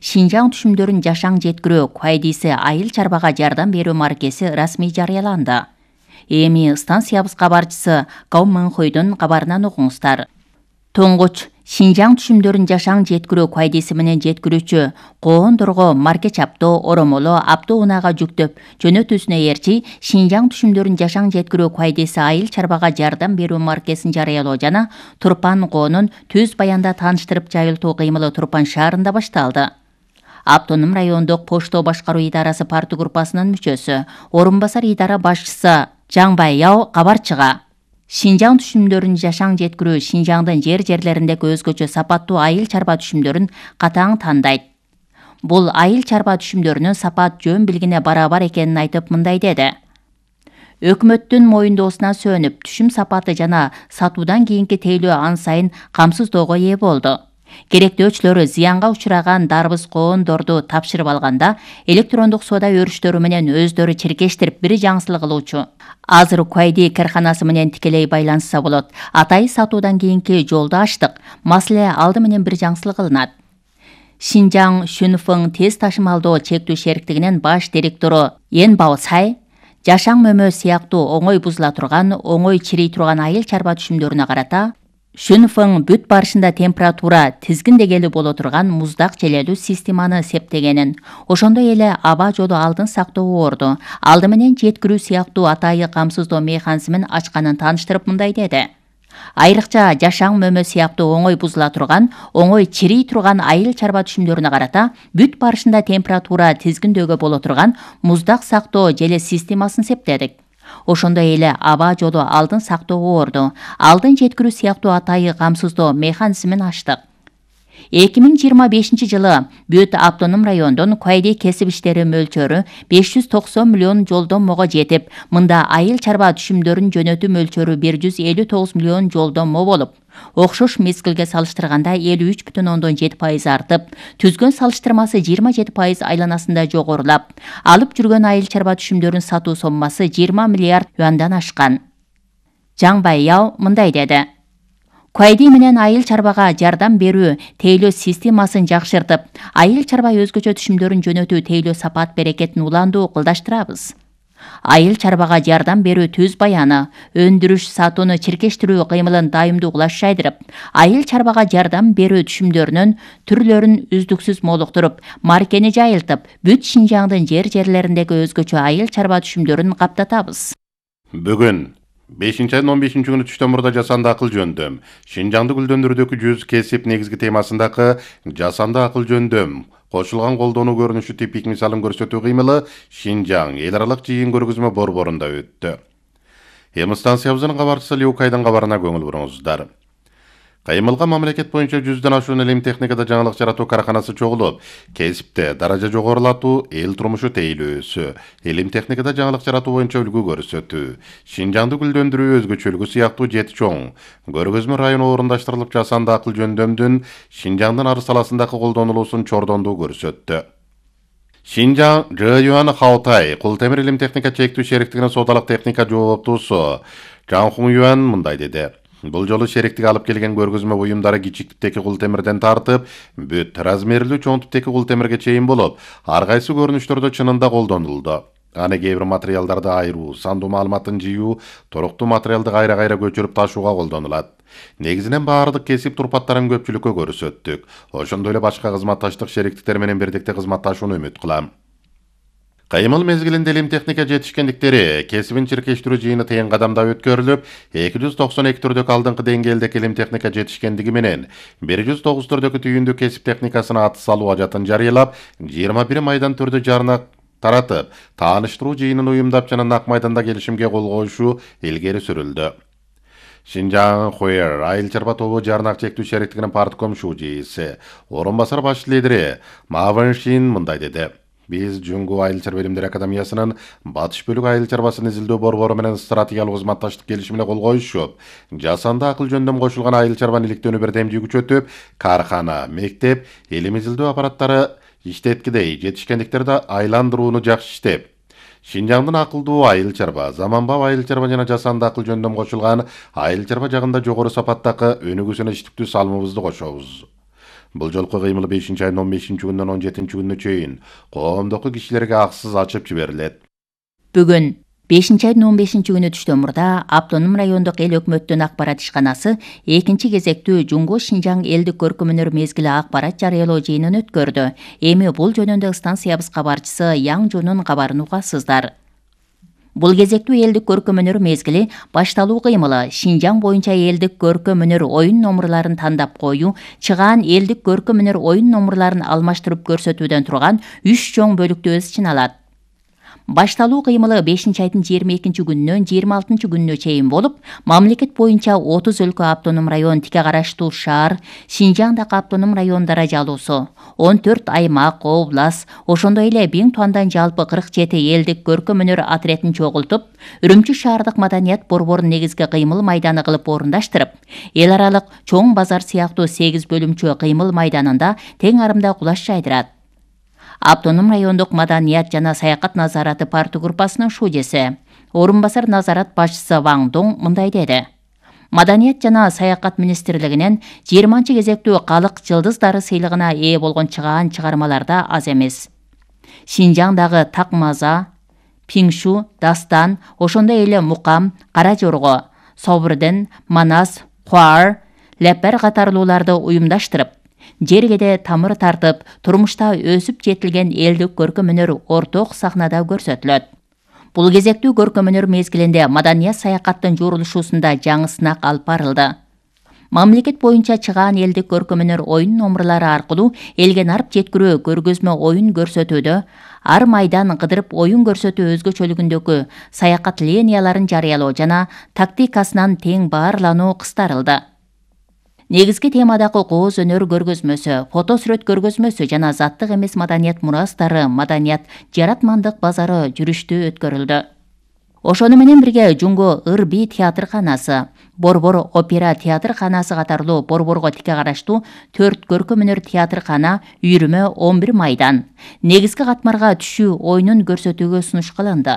Шинжаң түшүмдөрүн жашаң жеткирүү Куайдиси айыл чарбага жардам берүү маркеси расмий жарыяланды. Эми станциябыз кабарчысы Гау Мэнхойдун кабарынан угуңуздар. Тоңгуч Шинжаң түшүмдөрүн жашаң жеткирүү Куайдиси менен жеткирүүчү коондорго марке чаптоо, оромоло, автоунаага жүктөп жөнөтүүсүнө ээрчи Шинжаң түшүмдөрүн жашаң жеткирүү Куайдиси айыл чарбага жардам берүү маркесин жарыялоо жана Турпан коонун түз баянда тааныштырып жайылтуу кыймылы Турпан шаарында башталды. Автоном райондук почто башкаруу идарасы партия группасынын мүчөсү, орун басар идара башчысы Жаңбай Яо кабарчыга Шинжаң түшүмдөрүн жашаң жеткирүү Шинжаңдын жерлериндеги өзгөчө сапаттуу айыл чарба түшүмдөрүн катаң тандайт. Бул айыл чарба түшүмдөрүнүн сапат жөн билгине барабар экенин айтып мындай деди. Өкмөттүн моюндоосуна сөнүп, түшүм сапаты жана сатуудан кийинки тейлөө ан сайын камсыздоого ээ болду. Керектөөчүлөрү зыянга учураган дарбыз коондорду тапшырып алганда, электрондук соода өрүштөрү менен өздөрү чиркештирип бир жаңсыл кылуучу. Азыр Куайди карханасы менен тикелей байланышса болот. Атайы сатуудан кийинки жолду ачтык. Маселе алды менен бир жаңсыл кылынат. Шинжаң Шүнфың тез ташымалдоо чектүү шериктигинин баш директору Ен Бао Цай жашаң мөмө сыяктуу оңой бузула турган, оңой чирей турган айыл чарба түшүмдөрүнө карата Шүнфың бүт барышында температура тизгиндегели боло турган муздак желелүү системаны септегенин, ошондой эле аба жолу алдын сактоо орду, алды менен жеткирүү сыяктуу атайы камсыздоо механизмин ачканын тааныштырып мындай деди. Айрыкча жашаң мөмө сыяктуу оңой бузула турган, оңой чирей турган айыл чарба түшүмдөрүнө карата бүт барышында температура тизгиндөөгө боло турган муздак сактоо желе системасын септедик. Ошондой эле аба жолу алдын сактоо орду, алдын жеткирүү сыяктуу атайы камсыздоо механизмин ачтык. 2025 жылы бүт автоном райондон Куайди кесип иштери мөлчөрү 590 миллион жолдомого жетип, мында айыл чарба түшүмдөрүн жөнөтүү мөлчөрү 159 миллион жолдомо болуп, окшош мезгилге салыштырганда 53,7% артып, түзгөн салыштырмасы 27% айланасында жогорулап, алып жүргөн айыл чарба түшүмдөрүн сатуу соммасы 20 миллиард юандан ашкан. Жаңбай Яо мындай деди. Куайди менен айыл чарбага жардам берүү тейлөө системасын жакшыртып, айыл чарба өзгөчө түшүмдөрүн жөнөтүү тейлөө сапат берекетин уландуу кылдаштырабыз. Айыл чарбага жардам берүү түз баяны, өндүрүш, сатууну чиркештирүү кыймылын дайымдуулаш жайдырып, айыл чарбага жардам берүү түшүмдөрүнүн түрлөрүн үздүксүз молуктуруп, маркени жайылтып, бүт Шинжаңдын жерлериндеги өзгөчө айыл чарба түшүмдөрүн каптатабыз. Бүгүн 5-айдын 15 күнү түштөн мурда жасанды акыл жөндөм, Шинжаңды гүлдөндүрүүдөгү 100 кесип негизги темасындагы жасанды акыл жөндөм, кошулган колдонуу көрүнүшү типик мисалын көрсөтүү кыймылы Шинжаң эл аралык жыйын көргөзмө борборунда өттү. Эми станциябыздын кабарчысы Лю Кайдын кабарына көңүл буруңуздар. Кыймылга мамлекет боюнча 100дөн ашуун илим техникада жаңылык жаратуу караханасы чогулуп, кесипте даража жогорулатуу, эл турмушу тейлөөсү, илим техникада жаңылык жаратуу боюнча үлгү көрсөтүү, Шинжаңды гүлдөндүрүү өзгөчөлүгү сыяктуу 7 чоң көргөзмө району орундаштырылып, жасанды акыл жөндөмдүн Шинжаңдын ар саласындагы колдонулуусун чордондуу көрсөттү. Шинжаң Жэюан Хаутай Култемир илим техника чектүү шериктигинин содалык техника жооптуусу Жаңхун Юан мындай деди. Бул жолу шериктик алып келген көргөзмө буюмдары кичиктиптеги култемирден тартып, бүт размерлүү чоңтуптеги култемирге чейин болуп, ар кайсы көрүнүштөрдө чынында колдонулду. Аны кээ бир материалдарды айыруу, сандуу маалыматын жыюу, туруктуу материалды кайра-кайра көчүрүп ташууга колдонулат. Негизинен баардык кесип турпаттарын көпчүлүккө көрсөттүк. Ошондой эле башка кызматташтык шериктиктер менен бирдикте кызматташууну үмүт кылам. Кыймыл мезгилинде илим техника жетишкендиктери кесибин чиркештирүү жыйыны тең кадамда өткөрүлүп, 292 түрдөгү алдыңкы деңгээлдеги илим техника жетишкендиги менен 109 түрдөгү түйүндү кесип техникасына аты салуу ажатын жарыялап, 21 майдан түрдө жарына таратып, тааныштыруу жыйынын уюмдап жана Нак майданда келишимге кол коюшу илгери сүрүлдү. Шинжаң Хуэр айыл чарба тобу жарнак чектүү шериктигинин партком шужийси, орун басар баш лидери Ма Вэншин мындай деди. Биз Жүнгү айыл чарба илимдери академиясынын батыш бөлүк айыл чарбасын изилдөө борбору менен стратегиялык кызматташтык келишимине кол коюшуп, жасанды акыл жөндөм кошулган айыл чарбанын иликтөөнү бирдемдүү күчөтүп, кархана, мектеп, илим изилдөө аппараттары иштеткидей жетишкендиктерди айландырууну жакшы иштеп, Шинжаңдын акылдуу айыл чарба, заманбап айыл чарба жана жасанды акыл жөндөм кошулган айыл чарба жагында жогору сапаттагы өнүгүүсүнө иштиктүү салымыбызды кошобуз. Бул жолку кыймыл 5-айдын 15-күндөн 17-күнүнө чейин коомдогу кишилерге аксыз ачып жиберилет. Бүгүн 5-айдын 15-күнү түштөмурда Автоном райондук эл өкмөттүн акпарат ишканасы экинчи кезектүү Жумго Шинжаң элдик көркөмүнөр мезгили акпарат жарыялоо жыйынын өткөрдү. Эми бул жөнүндө станциябыз кабарчысы Яң Жунун кабарын угасыздар. Бул кезектүү элдик көркөмөнөр мезгили башталуу кыймылы Шинжаң боюнча элдик көркөмөнөр оюн номурларын тандап коюу, чыгаан элдик көркөмөнөр оюн номурларын алмаштырып көрсөтүүдөн турган 3 чоң бөлүктү өз ичине алат. Башталуу кыймылы 5-айдын 22-күнүнөн 26-күнүнө чейин болуп, мамлекет боюнча 30 өлкө автоном район тике караштуу шаар, Шинжаңдагы автоном район даражалуусу, 14 аймак, облас, ошондой эле Биң Туандан жалпы 47 элдик көркөмөнөр отрядын чогултуп, Үрүмчү шаардык маданият борборун негизги кыймыл майданы кылып орундаштырып, эл аралык чоң базар сыяктуу 8 бөлүмчө кыймыл майданында тең арымда кулаш жайдырат. Автоном райондук маданият жана саякат назараты парту группасынын шудеси, орун басар назарат башчысы Ваң Доң мындай деди. Маданият жана саякат министрлигинен 20-чы кезектүү калык жылдыздары сыйлыгына ээ болгон чыгаан чыгармаларда аз эмес. Шинжаңдагы Такмаза, Пиңшу, Дастан, ошондой эле Мукам, Кара Жорго, Собурден, Манас, Хуар, Лепер катарлууларды уюмдаштырып, жергеде тамыр тартып, турмушта өсүп жетилген элдик көркөмөнөр орток сахнада көрсөтүлөт. Бул кезектүү көркөмөнөр мезгилинде маданият саякаттын журулушуусунда жаңы сынак алып барылды. Мамлекет боюнча чыгаан элдик көркөмөнөр оюн номурлары аркылуу элге нарып жеткирүү көргөзмө оюн көрсөтүүдө, ар майдан кыдырып оюн көрсөтүү өзгөчөлүгүндөгү саякат линияларын жарыялоо жана тактикасынан тең баарлануу кыстарылды. Негизги темадагы кооз өнөр көргөзмөсү, фото сүрөт көргөзмөсү жана заттык эмес маданият мурастары, маданият жаратмандык базары жүрүштүү өткөрүлдү. Ошону менен бирге Жумго Ыр-Би театрканасы, Борбор опера театрканасы катарлуу борборго тике караштуу 4 көркөмөнөр театркана, үйрүмө 11 майдан, негизги катмарга түшүү оюнун көрсөтүүгө сунуш кылынды.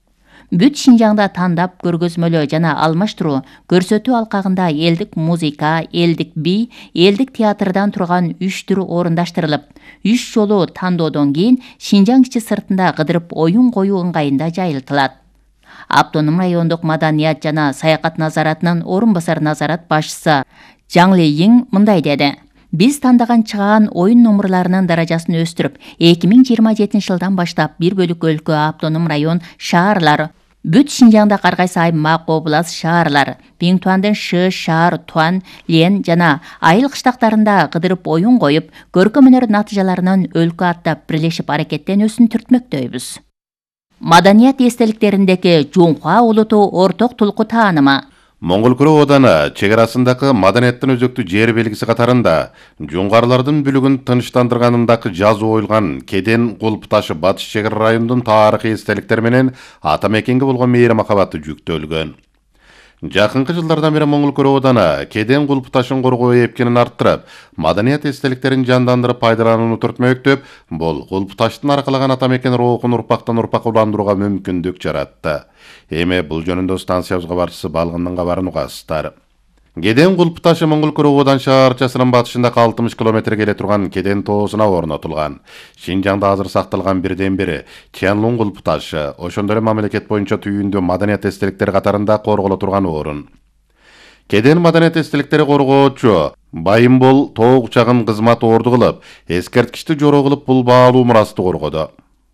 Бүт Шинжаңда тандап көргөзмөлөө жана алмаштыруу көрсөтүү алкагында элдик музыка, элдик би, элдик театрдан турган 3 түр орундаштырылып, 3 жолу тандоодон кийин Шинжаң ичи сыртында кыдырып оюн коюу ыңгайында жайылтылат. Автоном райондук маданият жана саякат назаратынын орун басар назарат башчысы Жаң Лейин мындай деди. Биз тандаган чыгаан оюн номурларынын даражасын өстүрүп, 2027 жылдан баштап бир бөлүк өлкө автоном район шаарлар, бүт Шинжаңда каргайсы аймак, облас шаарлар, Биң Туандын Шы, Шаар, Туан, Лен жана Айыл кыштактарында кыдырып оюн коюп, көркөмөнөр натыйжаларынын өлкө аттап бирлешип аракеттенүүсүн түртмөктөйбүз. Маданият эстеликтериндеги Жунхуа улуту орток тулку таанымы. Моңгол Күрө Оданы чегарасындагы маданияттын өзөктүү жер белгиси катарында жуңгарлардын бүлүгүн тынчтандырганындагы жазуу оюлган Кеден Кулп ташы батыш чегара районунун тарыхый эстеликтери менен ата мекенге болгон мейир махабаты жүктөлгөн. Жакынкы жылдардан бери Моңгол Күрө Оданы Кеден Кулп ташын коргоо эпкенин арттырып, маданият эстеликтерин жандандырып пайдаланууну түртмөктөп, бул Кулп таштын аркалаган ата мекен рухун урпактан урпакка уландырууга мүмкүндүк жаратты. Эми бул жөнүндө станциябыз кабарчысы Балгындын кабарын угасыздар. Кеден Кулп ташы Моңгол Күрө Одан шаарчасынын батышындагы 60 километрге келе турган Кеден тоосуна орнотулган. Шинжаңда азыр сакталган бирден бири Тянлун Кулп ташы, ошондой эле мамлекет боюнча түйүндүү маданият эстеликтери катарында корголо турган орун. Кеден маданият эстеликтери коргоочу Байымбол тоо учагын кызмат орду кылып, эскерткичти жороо кылып бул баалуу мурасты коргоду.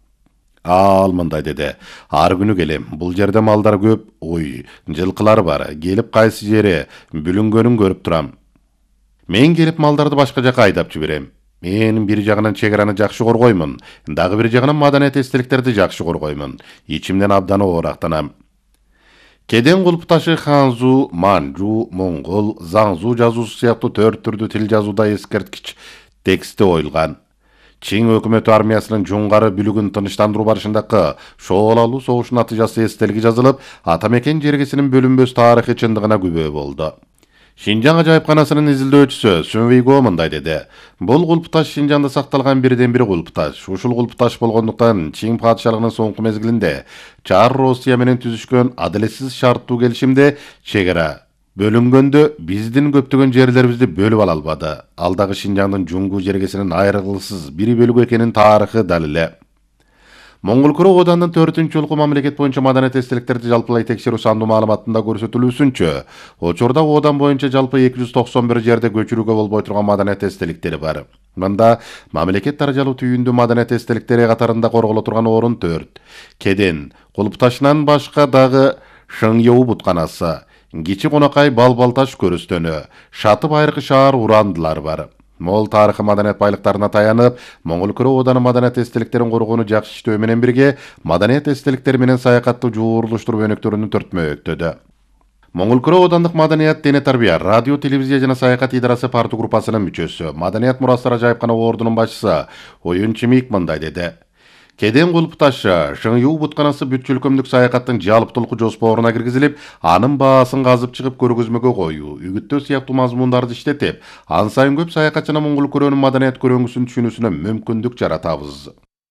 Ал мындай деди. Ар күнү келем. Бул жерде малдар көп, жылкылар бар. Келип кайсы жери бүлүнгөнүн көрүп турам. Мен келип малдарды башка жака айдап жиберем. Мен бир жагынан чегараны жакшы коргоймун, дагы бир жагынан маданият эстеликтерди жакшы коргоймун. Ичимден абдан оорактанам. Кеден Кулп ташы ханзу, манжу, моңгол, заңзу жазуусу сыяктуу 4 түрдүү тил жазууда эскерткич тексти оюлган. Чиң өкмөтү армиясынын жуңгары бүлүгүн тыныштандыруу барышындагы шоолалуу согуш натыйжасы эстелиги жазылып, ата мекен жергесинин бөлүнбөс тарыхый чындыгына күбө болду. Шинжаң ажайыпканасынын изилдөөчүсү Сүнвейго мындай деди. Бул Кулп таш Шинжаңда сакталган бирден бир Кулп таш. Ушул Кулп таш болгондуктан Чиң падышалыгынын соңку мезгилинде Чар Россия менен түзүшкөн адилетсиз шарттуу келишимде чегара Бөлүнгөндө биздин көптөгөн жерлерибизди бөлүп ала албады. Ал дагы Шинжаңдын Жуңгу жергесинин айрылгысыз бир бөлүгү экенин тарыхы далил эле. Моңгол Куру Оодандын 4-жолку мамлекет боюнча маданият эстеликтерди жалпылай текшерүү сандуу маалыматында көрсөтүлүүсүнчө, учурда Оодан боюнча жалпы 291 жерде көчүрүүгө болбой турган маданият эстеликтери бар. Мында мамлекет даражалуу түйүндүү маданият эстеликтери катарында корголо турган орун 4. Кеден, Кулупташынан башка дагы Шыңёу бутканасы, Кичи Конокай Балбалташ көрүстөнү, Шаты Байыркы шаар урандылар бар. Мол тарыхы маданият байлыктарына таянып, Моңгол Куру Ооданы маданият эстеликтерин коргоону жакшы иштөө менен бирге, маданият эстеликтери менен саякатты жуурулуштуруу өнөктөрүнүн төртмөктөдө. Моңгол Куру Оодандык маданият, дене тарбия, радио, телевизия жана саякат идарасы парту группасынын мүчөсү, маданият мурастар ажайыпкана ордунун башчысы Оюн Чимик мындай деди. Кеден Кулупташы, Шыңёу бутканасы бүт өлкөмдүк саякаттын жалптылык жоспоруна киргизилип, анын баасын казып чыгып көргөзмөгө коюу, үгүттөө сыяктуу мазмундарды иштетип, ан сайын көп саякатчына Моңгол Күрөнүн маданият көрөңүсүн түшүнүүсүнө мүмкүндүк жаратабыз.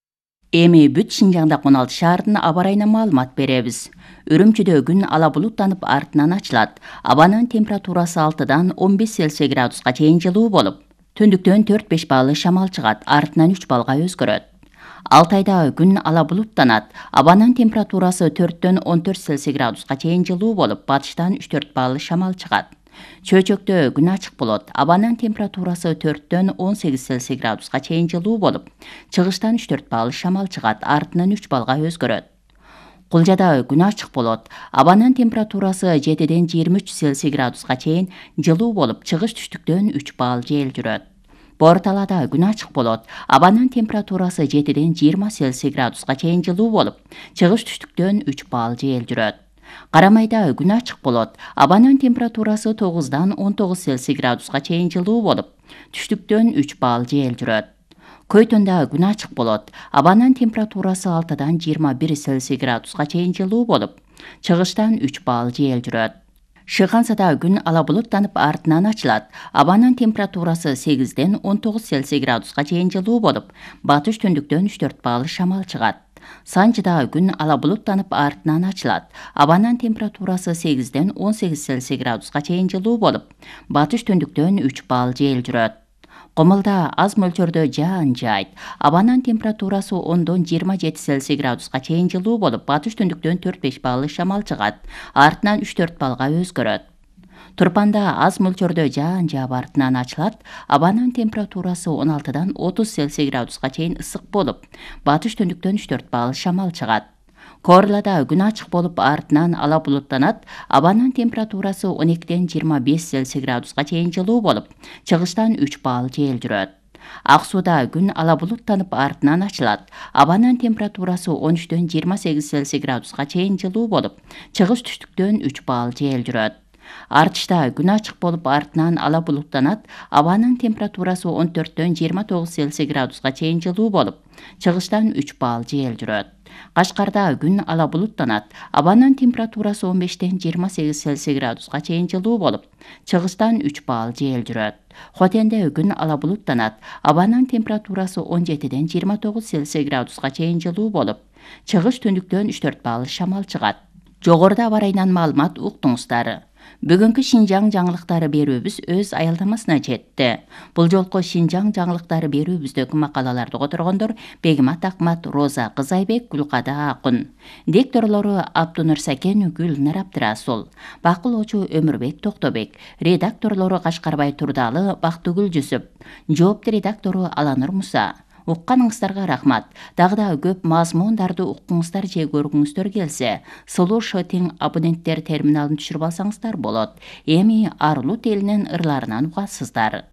Эми бүт Шинжаңда 16 шаардын аба ырайына маалымат беребиз. Үрүмчүдө күн ала булуттанып артынан ачылат. Абанын температурасы 6-дан 15 Цельсий градуска чейин жылуу болуп, түндүктөн 4-5 баллы шамал чыгат, артынан 3 балга өзгөрөт. Алтайда күн ала булуттанат. Абанын температурасы 4-төн 14 Цельсий градуска чейин жылуу болуп, батыштан 3-4 баллы шамал чыгат. Чөйчөктө күн ачык болот. Абанын температурасы 4-төн 18 Цельсий градуска чейин жылуу болуп, чыгыштан 3-4 баллы шамал чыгат, артынан 3 балга өзгөрөт. Кулжада күн ачык болот. Абанын температурасы 7-ден 23 Цельсий градуска чейин жылуу болуп, чыгыш түштүктөн 3 балл жел жүрөт. Борталада күн ачык болот. Абанын температурасы 7-ден 20 Цельсий градуска чейин жылуу болуп, чыгыш түштүктөн 3 балл жел жүрөт. Карамайда күн ачык болот. Абанын температурасы 9-дан 19 Цельсий градуска чейин жылуу болуп, түштүктөн 3 балл жел жүрөт. Көйтөндө күн ачык болот. Абанын температурасы 6-дан 21 Цельсий градуска чейин жылуу болуп, чыгыштан 3 балл жел жүрөт. Шыгансада күн ала булуттанып артынан ачылат. Абанын температурасы 8-ден 19 Цельсий градуска чейин жылуу болуп, батыш түндүктөн 3-4 балл шамал чыгат. Санчыда күн ала булуттанып артынан ачылат. Абанын температурасы 8-ден 18 Цельсий градуска чейин жылуу болуп, батыш түндүктөн 3 балл жел жүрөт. Комулда аз мөлчөрдө жаан жаайт. Абанын температурасы 10-дон 27 Цельсий градуска чейин жылуу болуп, батыш түндүктөн 4-5 баллы шамал чыгат, артынан 3-4 балга өзгөрөт. Турпанда аз мөлчөрдө жаан жаап артынан ачылат. Абанын температурасы 16-дан 30 Цельсий градуска чейин ысык болуп, батыш түндүктөн 3-4 балл шамал чыгат. Корлада күн ачык болуп, артынан ала булуттанат. Абанын температурасы 12-ден 25 Цельсий градуска чейин жылуу болуп, чыгыштан 3 балл жел жүрөт. Аксууда күн ала булуттанып артынан ачылат. Абанын температурасы 13-дөн 28 Цельсий градуска чейин жылуу болуп, чыгыш түштүктөн 3 балл жел жүрөт. Артышта күн ачык болуп, артынан ала булуттанат. Абанын температурасы 14-дөн 29 Цельсий градуска чейин жылуу болуп, чыгыштан 3 балл жел жүрөт. Кашкарда күн ала булуттанат. Абанын температурасы 15-ден 28 Цельсий градуска чейин жылуу болуп, чыгыштан 3 балл жел жүрөт. Хотенде күн ала булуттанат. Абанын температурасы 17-ден 29 Цельсий градуска чейин жылуу болуп, чыгыш түндүктөн 3-4 балл шамал чыгат. Жогоруда аба ырайынан маалымат уктуңуздар. Бүгүнкү Шинжаң жаңылыктары берүүбүз өз аялдамасына жетти. Бул жолку Шинжаң жаңылыктары берүүбүздөгү макалаларды которгондор Бегимат Акмат, Роза Кызайбек, Гүлкада Акун. Дикторлору Абдунур Сакен, Гүлнар Абдырасул. Бакылоочу Өмүрбек Токтобек. Редакторлору Кашкарбай Турдалы, Бактыгүл Жүсүп. Жоопту редактору Аланур Муса. Укканыңыздарга рахмат. Дагы да көп мазмундарды уккуңуздар же көргүңүздөр келсе, Сулуу Шотинг абоненттер терминалын түшүрүп алсаңыздар болот. Эми Арлут элинин ырларынан угасыздар.